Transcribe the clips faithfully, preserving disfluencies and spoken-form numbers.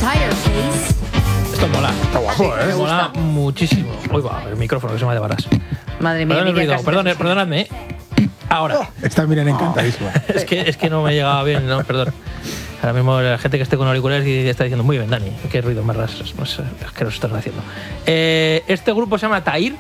Esto mola. Está guapo, ¿eh? Me mola muchísimo. Uy, va, el micrófono que se me ha de varas. Madre mía. Perdón el ruido, casi perdón, casi. perdonadme. ¿eh? Ahora. Está Miriam encantadísima. Es que, es que no me llegaba bien, no, perdón. Ahora mismo la gente que esté con auriculares y está diciendo, muy bien, Dani, qué ruido más ras- más asqueroso estás haciendo. Eh, este grupo se llama Tahir,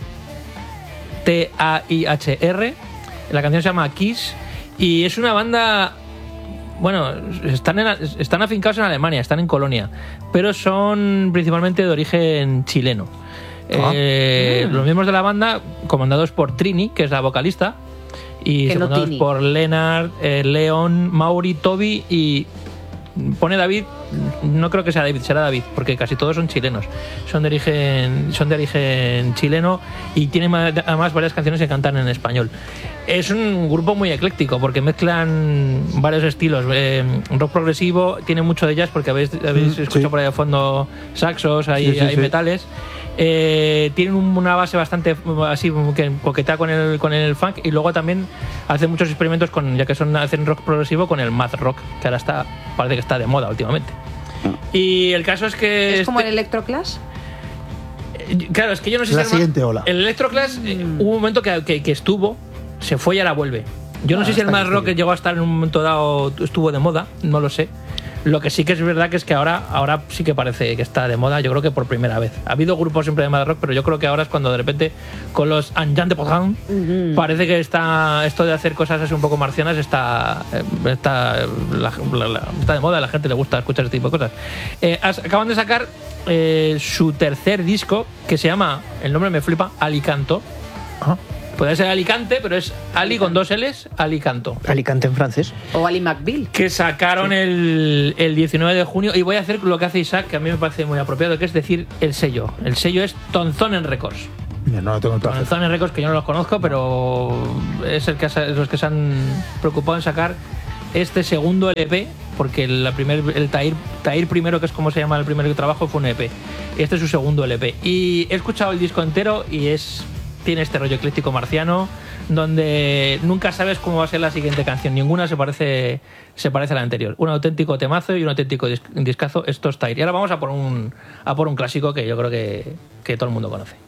T A I H R. La canción se llama Kiss y es una banda. Bueno, están, en, están afincados en Alemania, están en Colonia, pero son principalmente de origen chileno. Ah. Eh, Los miembros de la banda, comandados por Trini, que es la vocalista, y Que no secundados Tini. por Lennart, eh, Leon, Mauri, Toby y pone David. No creo que sea David, será David, porque casi todos son chilenos. Son de origen, son de origen chileno y tienen ma- además varias canciones que cantan en español. Es un grupo muy ecléctico porque mezclan varios estilos. Eh, rock progresivo, tiene mucho de jazz porque habéis, habéis Mm, escuchado sí. por ahí de fondo saxos, hay, Sí, sí, hay sí. metales. Eh, tienen un- una base bastante así que coquetea con el con el funk y luego también hacen muchos experimentos con, ya que son hacen rock progresivo, con el math rock, que ahora está parece que está de moda últimamente. Y el caso es que ¿Es como el este- Electroclash? claro, es que yo no sé La si el ma- siguiente ola. el Electroclash eh, hubo un momento que, que, que estuvo, se fue y ahora vuelve. Yo no Ah, sé si el está math bien, rock está bien. llegó a estar en un momento dado estuvo de moda, no lo sé. Lo que sí que es verdad que es que ahora, ahora sí que parece que está de moda, yo creo que por primera vez. Ha habido grupos siempre de math rock, pero yo creo que ahora es cuando de repente con los Anjan de Pogan parece que está esto de hacer cosas así un poco marcianas está, eh, está, la- la- la- está de moda, a la gente le gusta escuchar este tipo de cosas. Eh, as- acaban de sacar eh, su tercer disco que se llama, el nombre me flipa, Alicanto. Ah. Puede ser Alicante, pero es Ali con dos L's, Alicanto. Alicante en francés. ¿O Ali McBeal? Que sacaron el, el diecinueve de junio. Y voy a hacer lo que hace Isaac, que a mí me parece muy apropiado, que es decir el sello. El sello es Tonzonen Records. Mira, no lo tengo en todas. Tonzonen Records, que yo no los conozco, pero es el que ha- los que se han preocupado en sacar este segundo L P, porque la primer, el Tahir, Tahir primero, que es como se llama el primer trabajo, fue un E P. Este es su segundo L P. Y he escuchado el disco entero y es tiene este rollo ecléctico marciano, donde nunca sabes cómo va a ser la siguiente canción. Ninguna se parece, se parece a la anterior. Un auténtico temazo y un auténtico dis- discazo. Esto es Tahir. Y ahora vamos a por un, a por un clásico que yo creo que, que todo el mundo conoce.